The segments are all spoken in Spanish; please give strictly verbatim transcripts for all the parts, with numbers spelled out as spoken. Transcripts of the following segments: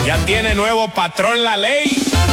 Ya tiene nuevo patrón la ley.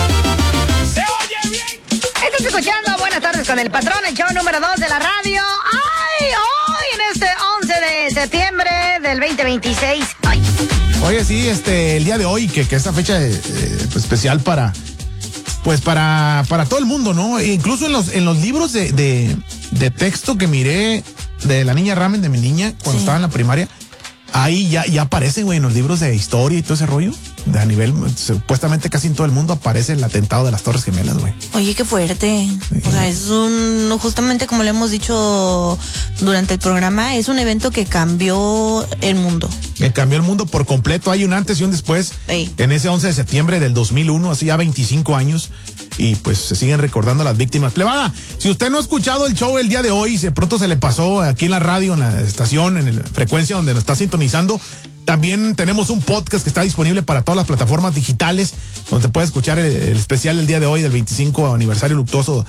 ¡Se oye bien! Estás escuchando Buenas Tardes con el Patrón, el show número dos de la radio. ¡Ay! Hoy en este once de septiembre del veinte veintiséis. ¡Ay! Oye, sí, este, el día de hoy, que, que esta fecha eh, pues, especial para, pues para, para todo el mundo, ¿no? E incluso en los, en los libros de, de, de texto que miré de la niña Ramen, de mi niña, cuando sí. estaba en la primaria, ahí ya, ya aparece, güey, en los libros de historia y todo ese rollo. De a nivel, supuestamente casi en todo el mundo aparece el atentado de las Torres Gemelas, güey. Oye, qué fuerte. Sí. O sea, es un, justamente como le hemos dicho durante el programa, es un evento que cambió el mundo. Que cambió el mundo por completo. Hay un antes y un después. Sí. En ese once de septiembre del dos mil uno, así ya veinticinco años. Y pues se siguen recordando las víctimas. Plebada, si usted no ha escuchado el show el día de hoy, de pronto se le pasó aquí en la radio, en la estación, en la frecuencia donde nos está sintonizando, también tenemos un podcast que está disponible para todas las plataformas digitales, donde puede escuchar el, el especial del día de hoy, del veinticinco aniversario luctuoso,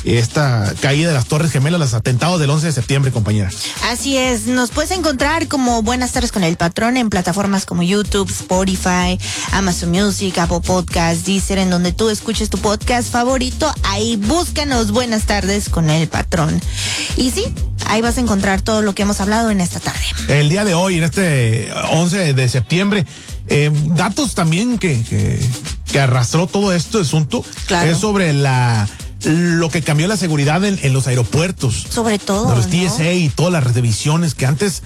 esta caída de las Torres Gemelas, los atentados del once de septiembre, compañera. Así es, nos puedes encontrar como Buenas Tardes con el Patrón en plataformas como YouTube, Spotify, Amazon Music, Apple Podcasts, Deezer, en donde tú escuches tu podcast favorito. Ahí búscanos Buenas Tardes con el Patrón. Y sí, ahí vas a encontrar todo lo que hemos hablado en esta tarde. El día de hoy, en este once de septiembre, eh, datos también que, que, que arrastró todo este asunto, claro. Es sobre la lo que cambió la seguridad en, en los aeropuertos. Sobre todo, los T S A, ¿no? Y todas las revisiones que antes,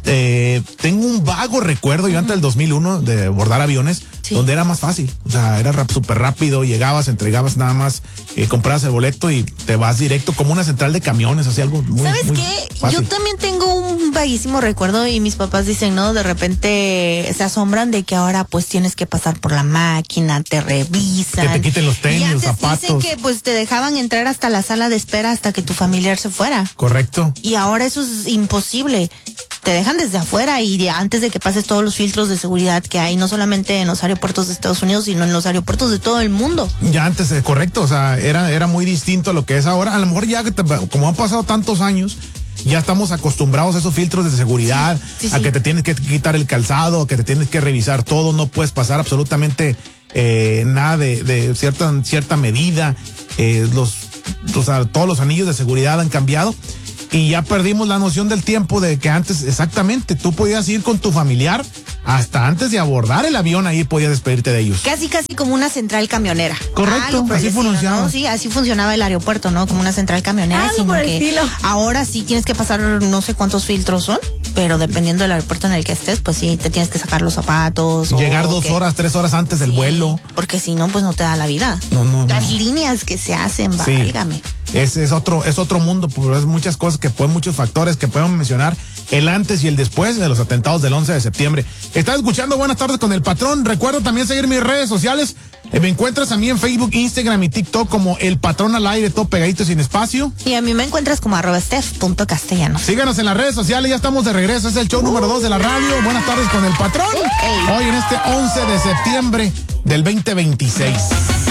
eh, tengo un vago recuerdo, uh-huh. yo antes del dos mil uno, de abordar aviones, sí. donde era más fácil. O sea, era rap, súper rápido, llegabas, entregabas nada más, eh, comprabas el boleto y te vas directo como una central de camiones, así algo muy ¿Sabes muy qué? fácil. Yo también tengo un vaguísimo recuerdo y mis papás dicen, ¿no? De repente se asombran de que ahora pues tienes que pasar por la máquina, te revisan. Que te quiten los tenis, y los zapatos. Dicen que pues te dejaban entrar hasta la sala de espera hasta que tu familiar se fuera. Correcto. Y ahora eso es imposible. Te dejan desde afuera y de antes de que pases todos los filtros de seguridad que hay, no solamente en los aeropuertos de Estados Unidos, sino en los aeropuertos de todo el mundo. Ya antes, eh, correcto, o sea, era, era muy distinto a lo que es ahora. A lo mejor ya, como han pasado tantos años, ya estamos acostumbrados a esos filtros de seguridad, sí, sí, a sí. que te tienes que quitar el calzado, que te tienes que revisar todo, no puedes pasar absolutamente eh, nada de, de cierta, cierta medida. Eh, los, o sea, todos los anillos de seguridad han cambiado. Y ya perdimos la noción del tiempo de que antes, exactamente, tú podías ir con tu familiar hasta antes de abordar el avión, ahí podías despedirte de ellos. Casi, casi como una central camionera. Correcto, así funcionaba. ¿No? Sí, así funcionaba el aeropuerto, ¿no? Como una central camionera. Algo sino por el que estilo. Ahora sí tienes que pasar no sé cuántos filtros son, pero dependiendo del aeropuerto en el que estés, pues sí, te tienes que sacar los zapatos. Llegar o dos que... horas, tres horas antes del sí, vuelo. Porque si no, pues no te da la vida. No, no, Las no. líneas que se hacen, sí. válgame. Es, es otro, es otro mundo, pues es muchas cosas que pueden, muchos factores que podemos mencionar, el antes y el después de los atentados del once de septiembre. Estás escuchando Buenas Tardes con el Patrón. Recuerda también seguir mis redes sociales. Eh, me encuentras a mí en Facebook, Instagram y TikTok como El Patrón al Aire, todo pegadito sin espacio. Y a mí me encuentras como arroba steph punto castellanos. Síganos en las redes sociales, ya estamos de regreso. Es el show número dos de la radio. Buenas Tardes con el Patrón. Hey. Hoy en este once de septiembre del veinte veintiséis.